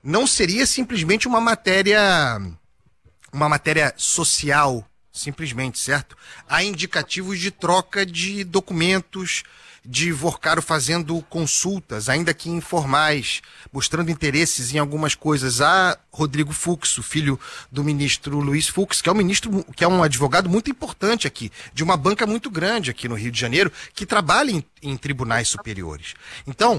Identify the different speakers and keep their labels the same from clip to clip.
Speaker 1: não seria simplesmente uma matéria social, simplesmente, certo? Há indicativos de troca de documentos, de Vorcaro fazendo consultas, ainda que informais, mostrando interesses em algumas coisas. Há Rodrigo Fux, o filho do ministro Luiz Fux, que é um advogado muito importante aqui, de uma banca muito grande aqui no Rio de Janeiro, que trabalha em tribunais superiores. Então,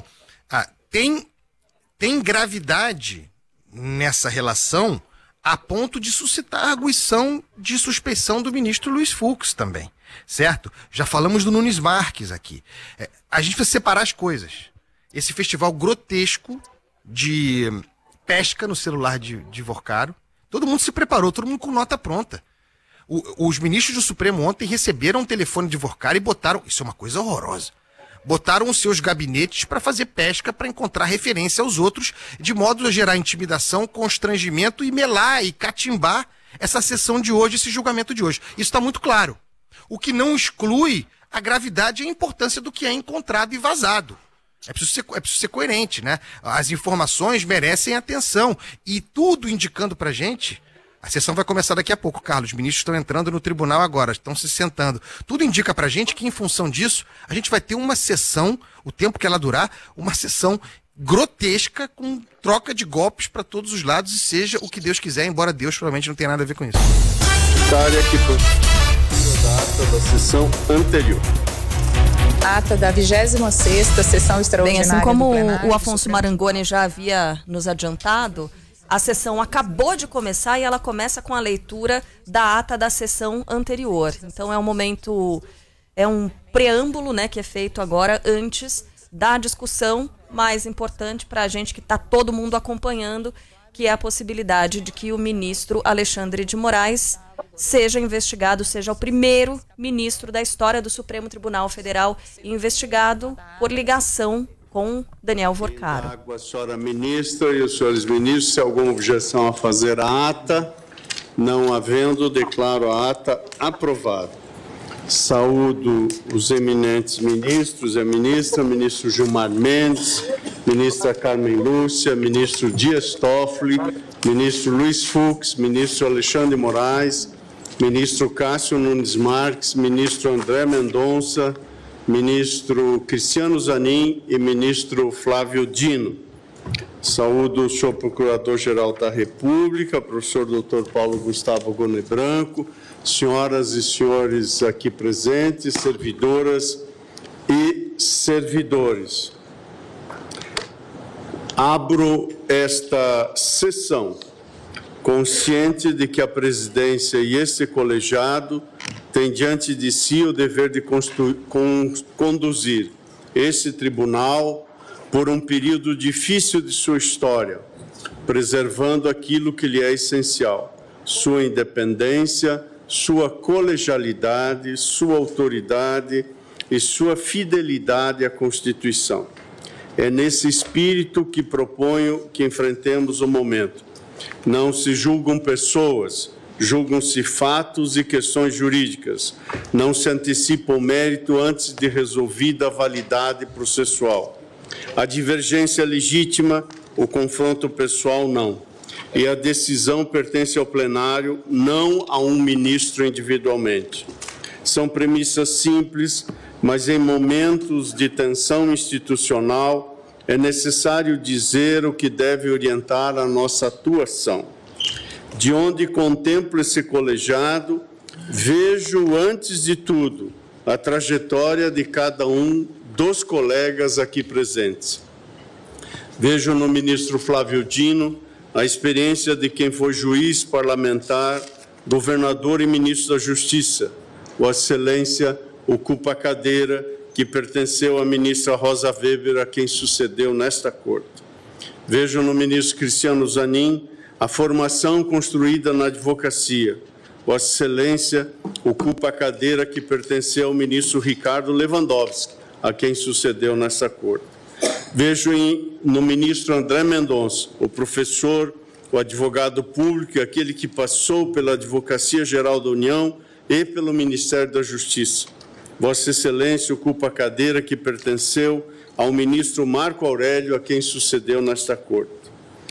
Speaker 1: tem gravidade nessa relação a ponto de suscitar arguição de suspeição do ministro Luiz Fux também, certo? Já falamos do Nunes Marques aqui. A gente precisa separar as coisas. Esse festival grotesco de pesca no celular de Vorcaro, todo mundo se preparou, todo mundo com nota pronta. Os ministros do Supremo ontem receberam um telefone de Vorcaro e botaram, isso é uma coisa horrorosa, botaram os seus gabinetes para fazer pesca, para encontrar referência aos outros, de modo a gerar intimidação, constrangimento e melar e catimbar essa sessão de hoje, esse julgamento de hoje. Isso está muito claro. O que não exclui a gravidade e a importância do que é encontrado e vazado. É preciso ser coerente, né? As informações merecem atenção. E tudo indicando para a gente... A sessão vai começar daqui a pouco, Carlos. Os ministros estão entrando no tribunal agora, estão se sentando. Tudo indica pra gente que, em função disso, a gente vai ter uma sessão, o tempo que ela durar, uma sessão grotesca, com troca de golpes para todos os lados, e seja o que Deus quiser, embora Deus provavelmente não tenha nada a ver com isso.
Speaker 2: Área que foi a ata da sessão anterior.
Speaker 3: Ata da 26ª sessão extraordinária.
Speaker 4: Bem, assim como o Afonso
Speaker 3: Supremo.
Speaker 4: Marangoni já havia nos adiantado, a sessão acabou de começar e ela começa com a leitura da ata da sessão anterior. Então é um preâmbulo, né, que é feito agora antes da discussão mais importante para a gente que está todo mundo acompanhando, que é a possibilidade de que o ministro Alexandre de Moraes seja investigado, seja o primeiro ministro da história do Supremo Tribunal Federal investigado por ligação com Daniel Vorcaro.
Speaker 2: A senhora ministra e os senhores ministros, se há alguma objeção a fazer a ata, não havendo, declaro a ata aprovada. Saúdo os eminentes ministros e a ministra, ministro Gilmar Mendes, ministra Carmen Lúcia, ministro Dias Toffoli, ministro Luiz Fux, ministro Alexandre Moraes, ministro Cássio Nunes Marques, ministro André Mendonça, ministro Cristiano Zanin e ministro Flávio Dino. Saúdo o senhor Procurador-Geral da República, professor Dr. Paulo Gustavo Gone Branco, senhoras e senhores aqui presentes, servidoras e servidores. Abro esta sessão consciente de que a presidência e este colegiado tem diante de si o dever de conduzir esse tribunal por um período difícil de sua história, preservando aquilo que lhe é essencial, sua independência, sua colegialidade, sua autoridade e sua fidelidade à Constituição. É nesse espírito que proponho que enfrentemos o momento. Não se julgam pessoas, julgam-se fatos e questões jurídicas. Não se antecipa o mérito antes de resolvida a validade processual. A divergência é legítima, o confronto pessoal não. E a decisão pertence ao plenário, não a um ministro individualmente. São premissas simples, mas em momentos de tensão institucional é necessário dizer o que deve orientar a nossa atuação. De onde contemplo esse colegiado, vejo, antes de tudo, a trajetória de cada um dos colegas aqui presentes. Vejo no ministro Flávio Dino a experiência de quem foi juiz, parlamentar, governador e ministro da Justiça. Vossa Excelência ocupa a cadeira que pertenceu à ministra Rosa Weber, a quem sucedeu nesta corte. Vejo no ministro Cristiano Zanin a formação construída na advocacia. Vossa Excelência ocupa a cadeira que pertenceu ao ministro Ricardo Lewandowski, a quem sucedeu nessa corte. Vejo no ministro André Mendonça, o professor, o advogado público, aquele que passou pela Advocacia Geral da União e pelo Ministério da Justiça. Vossa Excelência ocupa a cadeira que pertenceu ao ministro Marco Aurélio, a quem sucedeu nesta corte.